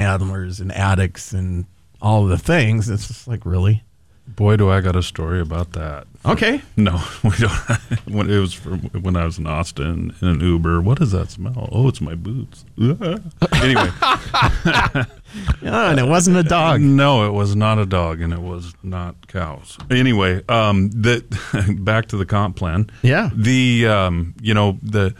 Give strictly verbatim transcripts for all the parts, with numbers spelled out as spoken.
handlers and addicts and all of the things. It's just like, really? Boy, do I got a story about that. Okay. No, we don't. When it was from when I was in Austin in an Uber. What does that smell? Oh, it's my boots. Anyway. Yeah, and it wasn't a dog. No, it was not a dog, and it was not cows. Anyway, um, the back to the comp plan. Yeah. The um, you know the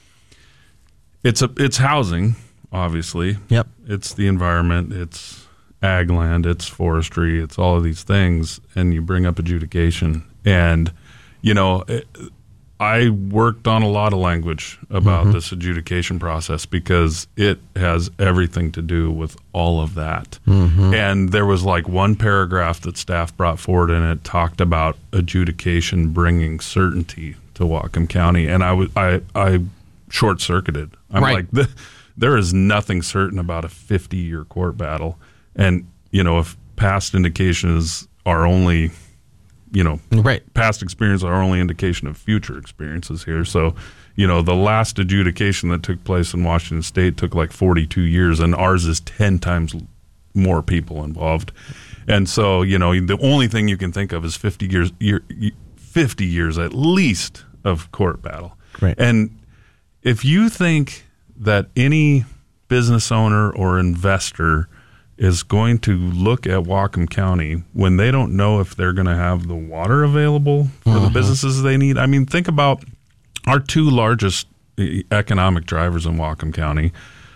it's a it's housing, obviously. Yep. It's the environment. It's ag land. It's forestry. It's all of these things, and you bring up adjudication, and you know. It, I worked on a lot of language about mm-hmm. this adjudication process because it has everything to do with all of that. Mm-hmm. And there was like one paragraph that staff brought forward, and it talked about adjudication bringing certainty to Whatcom County. And I was I I short circuited. I'm right. like, there is nothing certain about a fifty year court battle. And you know, if past indications are only you know, right. past experience are only indication of future experiences here. So, you know, the last adjudication that took place in Washington State took like forty-two years, and ours is ten times more people involved. And so, you know, the only thing you can think of is fifty years, year, fifty years at least of court battle. Right. And if you think that any business owner or investor is going to look at Whatcom County when they don't know if they're going to have the water available for uh-huh. the businesses they need. I mean, think about our two largest economic drivers in Whatcom County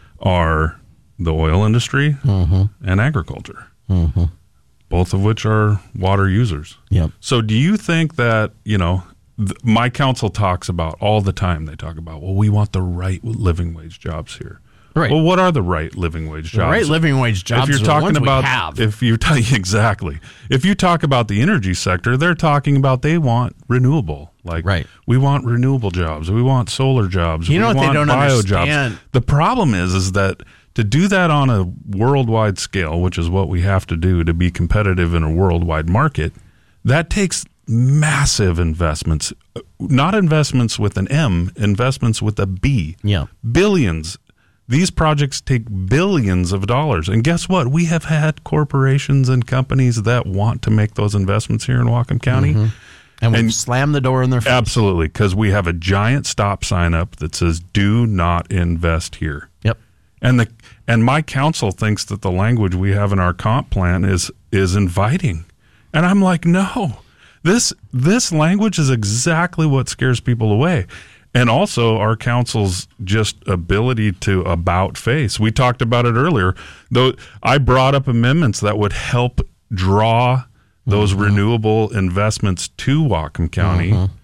are the oil industry uh-huh. and agriculture, uh-huh. both of which are water users. Yep. So do you think that, you know, th- my council talks about all the time, they talk about, well, we want the right living wage jobs here. Right. Well, what are the right living wage jobs? The right living wage jobs if you're are talking the ones about, we have. If you t- exactly. If you talk about the energy sector, they're talking about they want renewable. Like, right. we want renewable jobs. We want solar jobs. You know we what want they don't bio understand? Jobs. The problem is, is that to do that on a worldwide scale, which is what we have to do to be competitive in a worldwide market, that takes massive investments. Not investments with an M, investments with a B. Yeah. Billions. These projects take billions of dollars. And guess what? We have had corporations and companies that want to make those investments here in Whatcom County. Mm-hmm. And, and we've slammed the door in their face. Absolutely, because we have a giant stop sign up that says, do not invest here. Yep. And the and my council thinks that the language we have in our comp plan is is inviting. And I'm like, no. This this language is exactly what scares people away. And also our council's just ability to about face. We talked about it earlier. Though I brought up amendments that would help draw those mm-hmm. renewable investments to Whatcom County mm-hmm.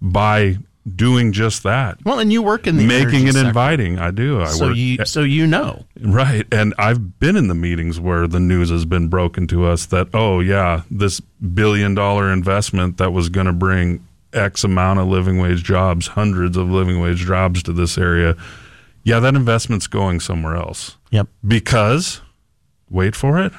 by doing just that. Well, and you work in the making it sector. Inviting. I do. I so work. You, so you know. Right. And I've been in the meetings where the news has been broken to us that, oh, yeah, this billion dollar investment that was going to bring X amount of living wage jobs, hundreds of living wage jobs to this area. Yeah, that investment's going somewhere else. Yep. Because, wait for it,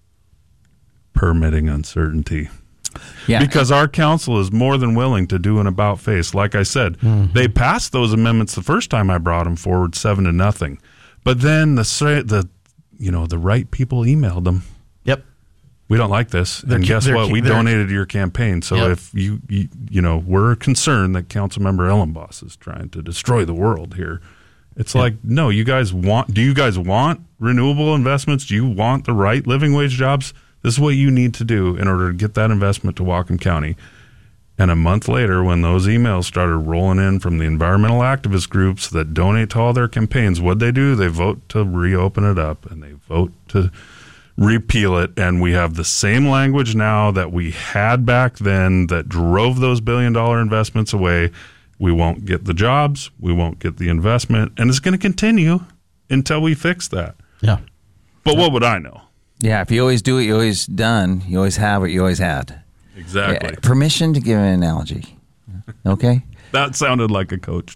permitting uncertainty. Yeah. Because our council is more than willing to do an about face. Like I said, mm-hmm. they passed those amendments the first time I brought them forward, seven to nothing. But then the the you know the right people emailed them. Yep. We don't like this, they're, and guess what? We they're, donated to your campaign. So yep. if you, you you know we're concerned that Councilmember Ellenboss is trying to destroy the world here. It's yep. like, no, you guys want? Do you guys want renewable investments? Do you want the right living wage jobs? This is what you need to do in order to get that investment to Whatcom County. And a month later, when those emails started rolling in from the environmental activist groups that donate to all their campaigns, what'd they do? They vote to reopen it up, and they vote to repeal it. And we have the same language now that we had back then that drove those billion dollar investments away. We won't get the jobs. We won't get the investment. And it's going to continue until we fix that. Yeah. But what would I know? Yeah, if you always do what you always done, you always have what you always had. Exactly. Yeah, permission to give an analogy. Okay? That sounded like a coach.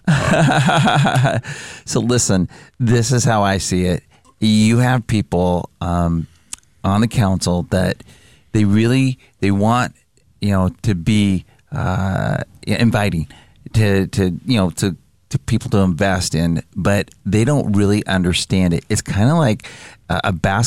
So listen, this is how I see it. You have people um, on the council that they really, they want, you know, to be uh, inviting to, to, you know, to, to people to invest in, but they don't really understand it. It's kind of like a, a basketball